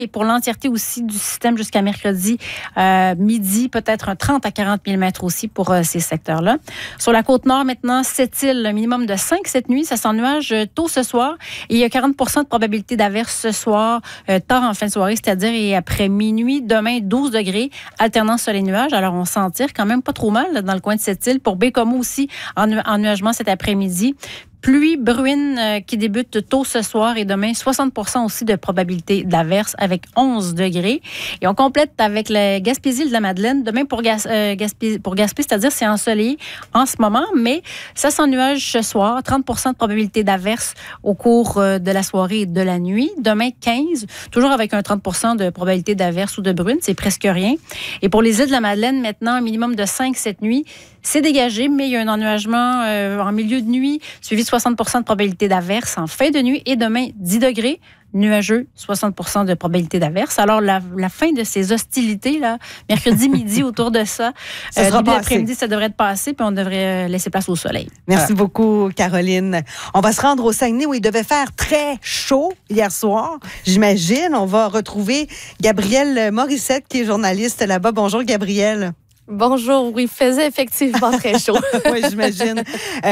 Et pour l'entièreté aussi du système jusqu'à mercredi midi, peut-être un 30 à 40 mm aussi pour ces secteurs-là. Sur la côte nord, maintenant, Sept-Îles, un minimum de 5 cette nuit. Ça s'ennuage tôt ce soir. Et il y a 40 de probabilité d'averse ce soir, tard en fin de soirée, c'est-à-dire et après minuit. Demain, 12 degrés, alternant soleil-nuage. Alors, on s'en tire quand même pas trop mal là, dans le coin de Sept-Îles. Pour Bécomo aussi, ennuagement cet après-midi. Pluie bruine qui débute tôt ce soir et demain, 60 aussi de probabilité d'averse avec 11 degrés. Et on complète avec la Gaspésie de la Madeleine. Demain pour Gaspé, c'est-à-dire c'est ensoleillé en ce moment, mais ça s'ennuage ce soir. 30 de probabilité d'averse au cours de la soirée et de la nuit. Demain, 15, toujours avec un 30 de probabilité d'averse ou de bruine. C'est presque rien. Et pour les îles de la Madeleine, maintenant, un minimum de 5 cette nuit. C'est dégagé, mais il y a un ennuagement en milieu de nuit, suivi de 60 de probabilité d'averse en fin de nuit. Et demain, 10 degrés, nuageux, 60 de probabilité d'averse. Alors, la fin de ces hostilités, là, mercredi midi, autour de ça, début d'après-midi, ça devrait être passé, puis on devrait laisser place au soleil. Merci beaucoup, Caroline. On va se rendre au Saguenay où il devait faire très chaud hier soir. J'imagine, on va retrouver Gabrielle Morissette, qui est journaliste là-bas. Bonjour, Gabrielle. Bonjour, oui, il faisait effectivement très chaud. Oui, j'imagine.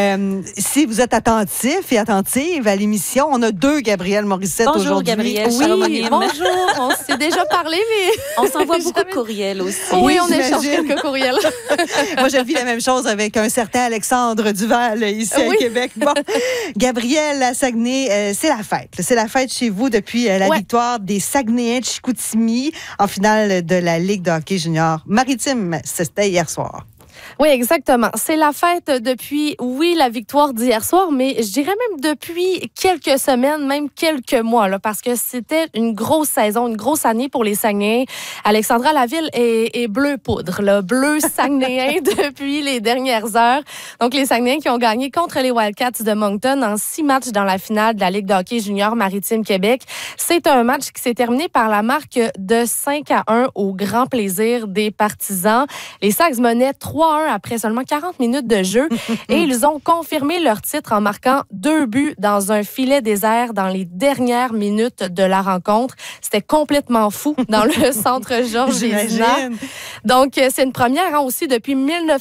Si vous êtes attentif et attentive à l'émission, on a deux Gabrielle Morissette aujourd'hui. Bonjour, Gabrielle. Oui, bonjour. On s'est déjà parlé, mais... On s'envoie beaucoup de courriels aussi. Oui, on échange quelques courriels. Moi, je vis la même chose avec un certain Alexandre Duval ici à Québec. Bon, Gabrielle, à Saguenay, c'est la fête. C'est la fête chez vous depuis la victoire des Saguenayens de Chicoutimi en finale de la Ligue de hockey junior maritime. C'était hier soir. Oui, exactement. C'est la fête depuis, la victoire d'hier soir, mais je dirais même depuis quelques semaines, même quelques mois, là, parce que c'était une grosse saison, une grosse année pour les Saguenayens. Alexandra Laville est bleu poudre, là, bleu Saguenayen depuis les dernières heures. Donc, les Saguenayens qui ont gagné contre les Wildcats de Moncton en 6 matchs dans la finale de la Ligue de hockey junior maritime Québec. C'est un match qui s'est terminé par la marque de 5-1 au grand plaisir des partisans. Les Sags menaient 3-1 après seulement 40 minutes de jeu et ils ont confirmé leur titre en marquant 2 buts dans un filet désert dans les dernières minutes de la rencontre. C'était complètement fou dans le centre Georges Vézina. Donc, c'est une première aussi depuis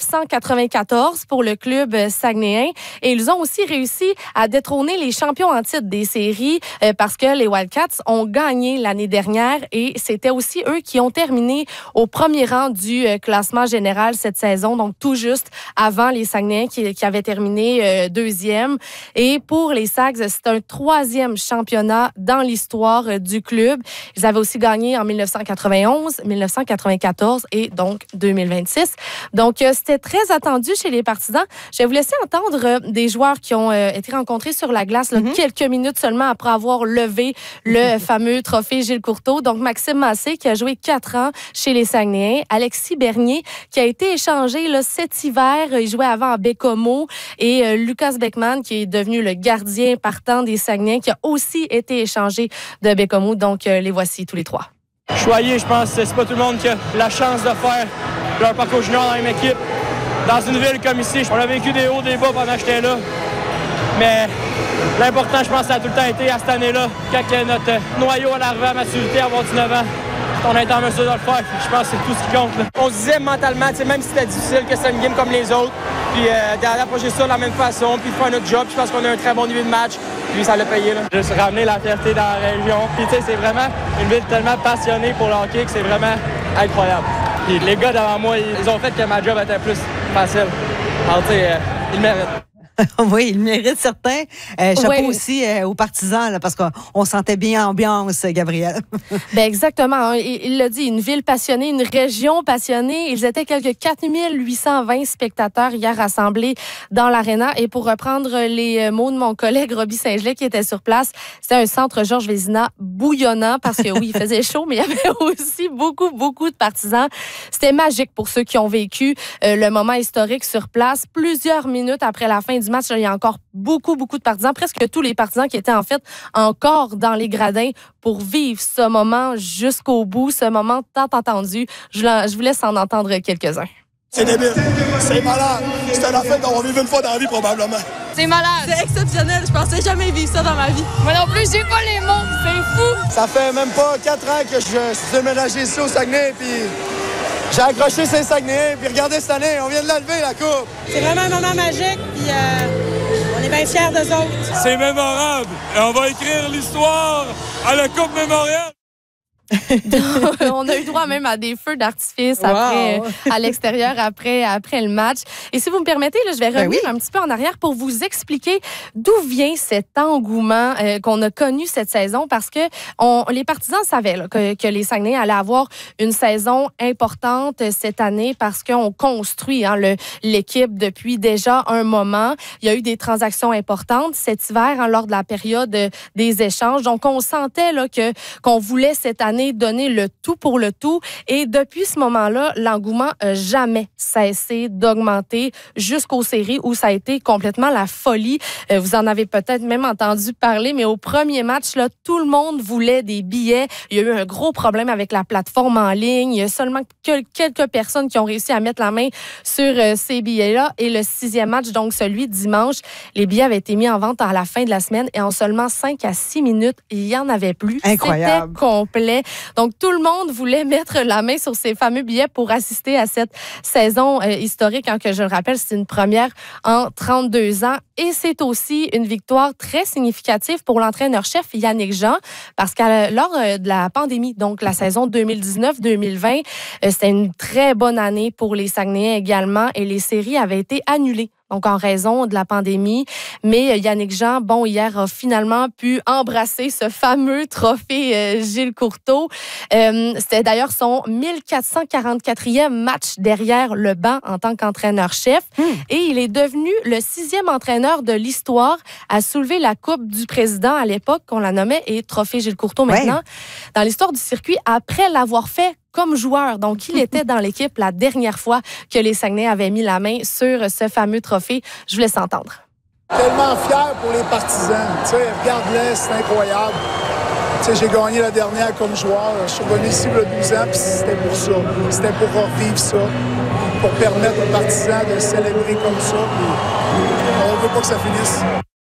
1994 pour le club saguenayen et ils ont aussi réussi à détrôner les champions en titre des séries parce que les Wildcats ont gagné l'année dernière et c'était aussi eux qui ont terminé au premier rang du classement général cette saison. Donc, tout juste avant les Saguenayens qui avaient terminé deuxième. Et pour les Sags, c'est un 3e championnat dans l'histoire du club. Ils avaient aussi gagné en 1991, 1994 et donc 2026. Donc, c'était très attendu chez les partisans. Je vais vous laisser entendre des joueurs qui ont été rencontrés sur la glace là, quelques minutes seulement après avoir levé le fameux trophée Gilles Courteau. Donc, Maxime Massé qui a joué 4 ans chez les Saguenayens. Alexis Bernier qui a été échangé là, cet hiver. Il jouait avant à Bécomo. Et Lucas Beckman, qui est devenu le gardien partant des Saguenayens, qui a aussi été échangé de Bécomo. Donc, les voici tous les trois. Choyé, je pense que c'est pas tout le monde qui a la chance de faire leur parcours junior dans la même équipe. Dans une ville comme ici, on a vécu des hauts, des bas pendant que j'étais là. Mais l'important, je pense, ça a tout le temps été à cette année-là, quand notre noyau à l'arrivée à maturité, à avoir 19 ans. On a été en mesure de le faire. Je pense que c'est tout ce qui compte. Là. On se disait mentalement, même si c'était difficile, que c'était une game comme les autres, puis d'approcher ça de la même façon, puis de faire notre job. Je pense qu'on a un très bon niveau de match, puis ça l'a payé. Là. Juste ramener la fierté dans la région. Puis c'est vraiment une ville tellement passionnée pour le hockey que c'est vraiment incroyable. Puis les gars devant moi, ils ont fait que ma job était plus facile. Alors, ils méritent. Oui, il mérite certains. Chapeau aussi aux partisans, là, parce qu'on sentait bien l'ambiance, Gabrielle. Ben exactement. Il l'a dit, une ville passionnée, une région passionnée. Ils étaient quelques 4820 spectateurs hier rassemblés dans l'aréna. Et pour reprendre les mots de mon collègue Roby Saint-Gelais qui était sur place, c'était un centre Georges Vézina bouillonnant parce que oui, il faisait chaud, mais il y avait aussi beaucoup de partisans. C'était magique pour ceux qui ont vécu le moment historique sur place. Plusieurs minutes après la fin du match, il y a encore beaucoup de partisans, presque tous les partisans qui étaient en fait encore dans les gradins pour vivre ce moment jusqu'au bout, ce moment tant attendu. Je vous laisse en entendre quelques-uns. C'est débile. C'est malade. C'était la fête qu'on vivait une fois dans la vie, probablement. C'est malade. C'est exceptionnel. Je pensais jamais vivre ça dans ma vie. Moi non plus, j'ai pas les mots. C'est fou. Ça fait même pas 4 ans que je suis déménagé ici au Saguenay, puis j'ai accroché Saint-Saguenay, puis regardez cette année, on vient de la lever, la coupe. C'est vraiment un moment magique, puis on est bien fiers d'eux autres. C'est mémorable. Et on va écrire l'histoire à la Coupe mémoriale. On a eu droit même à des feux d'artifice après, à l'extérieur après le match. Et si vous me permettez, là, je vais revenir un petit peu en arrière pour vous expliquer d'où vient cet engouement qu'on a connu cette saison, parce que les partisans savaient là, que les Saguenayens allaient avoir une saison importante cette année parce qu'on construit l'équipe depuis déjà un moment. Il y a eu des transactions importantes cet hiver lors de la période des échanges. Donc, on sentait là, qu'on voulait cette année donner le tout pour le tout. Et depuis ce moment-là, l'engouement n'a jamais cessé d'augmenter jusqu'aux séries où ça a été complètement la folie. Vous en avez peut-être même entendu parler, mais au premier match, là, tout le monde voulait des billets. Il y a eu un gros problème avec la plateforme en ligne. Il y a seulement quelques personnes qui ont réussi à mettre la main sur ces billets-là. Et le 6e match, donc celui dimanche, les billets avaient été mis en vente à la fin de la semaine et en seulement 5 à 6 minutes, il n'y en avait plus. Incroyable. C'était complet. Donc, tout le monde voulait mettre la main sur ces fameux billets pour assister à cette saison historique. Que je le rappelle, c'est une première en 32 ans. Et c'est aussi une victoire très significative pour l'entraîneur-chef Yannick Jean, parce que lors de la pandémie, donc la saison 2019-2020, c'était une très bonne année pour les Saguenayens également, et les séries avaient été annulées. Donc, en raison de la pandémie. Mais Yannick Jean, hier, a finalement pu embrasser ce fameux trophée Gilles Courteau. C'était d'ailleurs son 1444e match derrière le banc en tant qu'entraîneur-chef. Et il est devenu le 6e entraîneur de l'histoire à soulever la Coupe du Président à l'époque, qu'on la nommait, et trophée Gilles Courteau maintenant, dans l'histoire du circuit, après l'avoir fait comme joueur. Donc, il était dans l'équipe la dernière fois que les Saguenayens avaient mis la main sur ce fameux trophée. Je vous laisse entendre. Tellement fier pour les partisans. Tu sais, regarde-les, c'est incroyable. Tu sais, j'ai gagné la dernière comme joueur. Je suis revenu ici il y a 12 ans, puis c'était pour ça. C'était pour revivre ça, pour permettre aux partisans de célébrer comme ça. Puis on ne veut pas que ça finisse.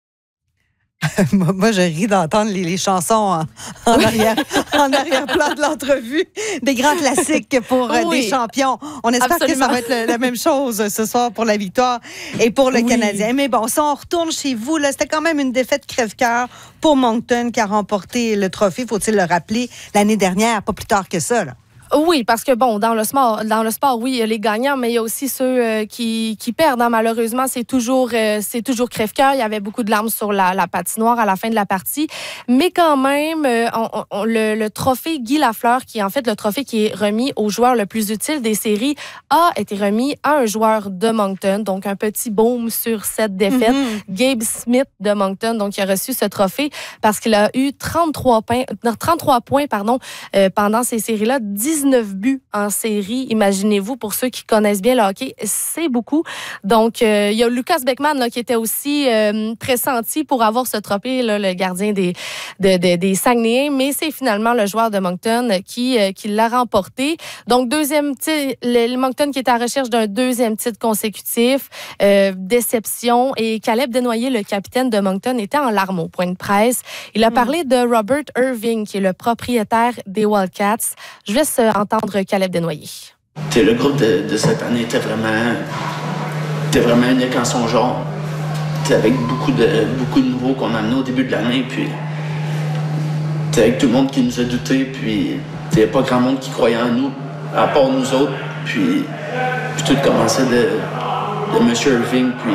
Moi, je ris d'entendre les chansons en arrière-plan de l'entrevue. Des grands classiques pour des champions. On espère que ça va être la même chose ce soir pour la victoire et pour le Canadien. Mais bon, si on retourne chez vous, là, c'était quand même une défaite crève-cœur pour Moncton qui a remporté le trophée, faut-il le rappeler, l'année dernière, pas plus tard que ça, là. Oui, parce que dans le sport, oui, il y a les gagnants, mais il y a aussi ceux qui perdent. Malheureusement, c'est toujours crève-cœur. Il y avait beaucoup de larmes sur la patinoire à la fin de la partie. Mais quand même, le trophée Guy Lafleur, qui est en fait le trophée qui est remis au joueur le plus utile des séries, a été remis à un joueur de Moncton. Donc, un petit baume sur cette défaite. Gabe Smith de Moncton, donc, il a reçu ce trophée parce qu'il a eu 33 points pendant ces séries-là, 19 buts en série, imaginez-vous, pour ceux qui connaissent bien le hockey, c'est beaucoup. Donc, il y a Lucas Beckman là, qui était aussi pressenti pour avoir ce trophée, là, le gardien des Saguenayens, mais c'est finalement le joueur de Moncton qui l'a remporté. Donc, deuxième titre, le Moncton qui est à la recherche d'un deuxième titre consécutif, déception, et Caleb Desnoyers, le capitaine de Moncton, était en larmes au point de presse. Il a parlé de Robert Irving, qui est le propriétaire des Wildcats. Je vais entendre Caleb Desnoyers. Le groupe de cette année était vraiment unique en son genre. Avec beaucoup de nouveaux qu'on a amenés au début de l'année. Puis avec tout le monde qui nous a doutés. Puis il n'y a pas grand monde qui croyait en nous, à part nous autres. Puis tout commençait de M. Irving. Puis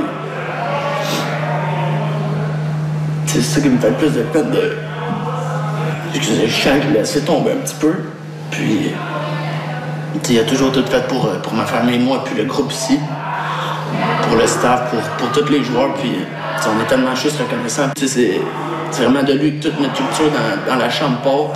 c'est ça qui me fait le plus de peine de. Excusez, je sens que je l'ai laissé tomber un petit peu. Puis, il a toujours tout fait pour ma famille, moi, puis le groupe ici, pour le staff, pour tous les joueurs. Puis, on est tellement juste reconnaissants. C'est vraiment de lui que toute notre culture dans la chambre part.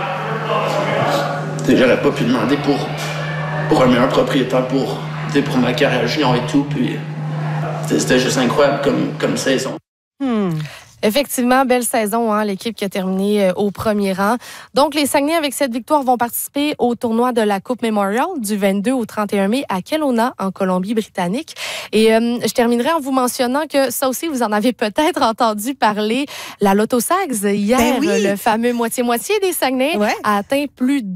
Puis, j'aurais pas pu demander pour un meilleur propriétaire pour ma carrière junior et tout. Puis, c'était juste incroyable comme saison. Effectivement, belle saison, hein, l'équipe qui a terminé au premier rang. Donc, les Saguenay, avec cette victoire, vont participer au tournoi de la Coupe Memorial du 22 au 31 mai à Kelowna, en Colombie-Britannique. Et je terminerai en vous mentionnant que ça aussi, vous en avez peut-être entendu parler. La Lotto Sags, hier, le fameux moitié-moitié des Saguenay a atteint plus de